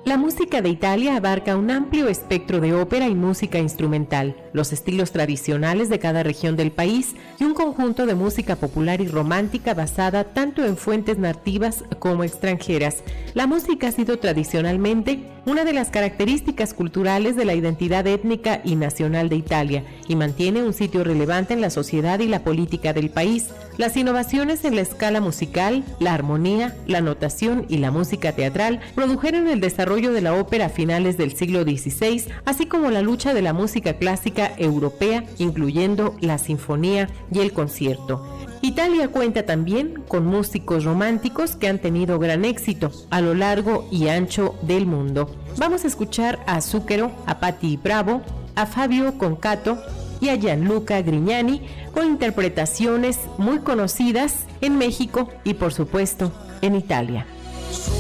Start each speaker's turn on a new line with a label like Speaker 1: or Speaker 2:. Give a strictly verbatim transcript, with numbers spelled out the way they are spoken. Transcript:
Speaker 1: La música de Italia abarca un amplio espectro de ópera y música instrumental, los estilos tradicionales de cada región del país y un conjunto de música popular y romántica basada tanto en fuentes nativas como extranjeras. La música ha sido tradicionalmente una de las características culturales de la identidad étnica y nacional de Italia y mantiene un sitio relevante en la sociedad y la política del país. Las innovaciones en la escala musical, la armonía, la notación y la música teatral produjeron el desarrollo de la ópera a finales del siglo dieciséis, así como la lucha de la música clásica europea, incluyendo la sinfonía y el concierto. Italia cuenta también con músicos románticos que han tenido gran éxito a lo largo y ancho del mundo. Vamos a escuchar a Zucchero, a Patti Bravo, a Fabio Concato y a Gianluca Grignani con interpretaciones muy conocidas en México y por supuesto en Italia.